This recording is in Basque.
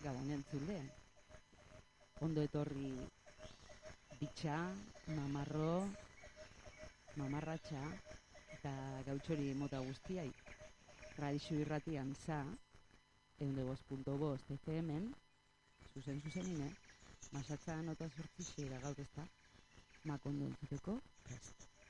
Gabon entzule. Ondo etorri bitxa, mamarro, mamarratxa eta gautxori mota guztiai. Radixu irratian za, 102.5 FM-en, zuzenine, masatza nota sortzixe da gaur ezta, makondo entzuteko prest.